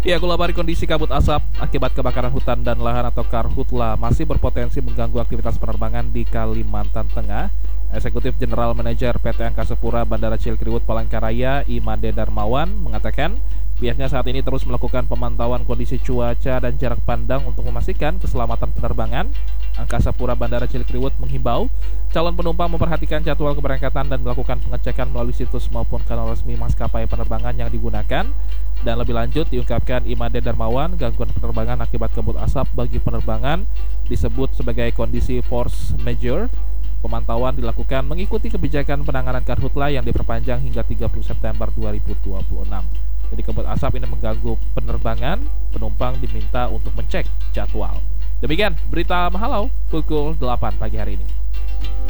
Ya, Gulabari, kondisi kabut asap akibat kebakaran hutan dan lahan atau karhutla masih berpotensi mengganggu aktivitas penerbangan di Kalimantan Tengah. Eksekutif General Manager PT Angkasa Pura Bandara Cilikriwut Palangkaraya, Imade Darmawan, mengatakan pihaknya saat ini terus melakukan pemantauan kondisi cuaca dan jarak pandang untuk memastikan keselamatan penerbangan. Angkasa Pura Bandara Cilikriwut menghimbau calon penumpang memperhatikan jadwal keberangkatan dan melakukan pengecekan melalui situs maupun kanal resmi maskapai penerbangan yang digunakan. Dan lebih lanjut diungkapkan Imade Darmawan, gangguan penerbangan akibat kabut asap bagi penerbangan disebut sebagai kondisi force majeure. Pemantauan dilakukan mengikuti kebijakan penanganan karhutla yang diperpanjang hingga 30 September 2026. Jadi kabut asap ini mengganggu penerbangan, penumpang diminta untuk mencek jadwal. Demikian berita Mahalau pukul 8 pagi hari ini.